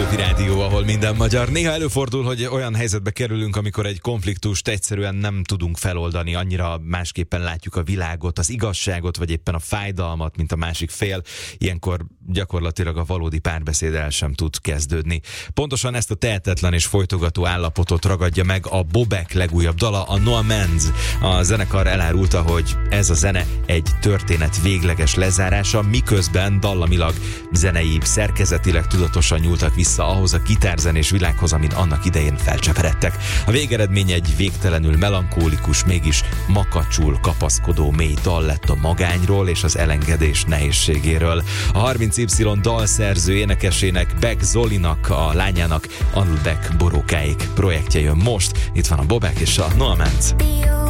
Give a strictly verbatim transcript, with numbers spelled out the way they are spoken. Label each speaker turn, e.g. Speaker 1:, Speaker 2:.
Speaker 1: Petőfi Rádió, ahol minden magyar. Néha előfordul, hogy olyan helyzetbe kerülünk, amikor egy konfliktust egyszerűen nem tudunk feloldani, annyira másképpen látjuk a világot, az igazságot, vagy éppen a fájdalmat, mint a másik fél. Ilyenkor gyakorlatilag a valódi párbeszéd el sem tud kezdődni. Pontosan ezt a tehetetlen és folytogató állapotot ragadja meg a Bobek legújabb dala, a No Amends. A zenekar elárulta, hogy ez a zene egy történet végleges lezárása, miközben dallamilag, zenei, szerkezetileg tudatosan nyúltak vissza ahhoz a gitárzenés világhoz, amin annak idején felcseperedtek. A végeredmény egy végtelenül melankólikus, mégis makacsul kapaszkodó mély dal lett a magányról és az elengedés nehézségéről. A harminc Y dalszerző énekesének, Beck Zolinak, a lányának, Anul Beck borókáik projektje jön most. Itt van a Bobek és a No Amends.